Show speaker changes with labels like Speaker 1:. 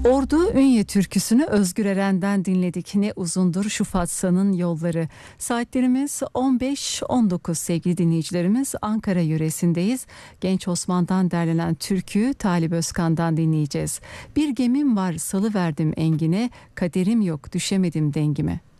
Speaker 1: Ordu Ünye türküsünü Özgür Eren'den dinledik. Ne uzundur şu Fatsa'nın yolları. Saatlerimiz 15-19 sevgili dinleyicilerimiz. Ankara yöresindeyiz. Genç Osman'dan derlenen türküyü Talip Özkan'dan dinleyeceğiz. Bir gemim var salıverdim engine, kaderim yok düşemedim dengime.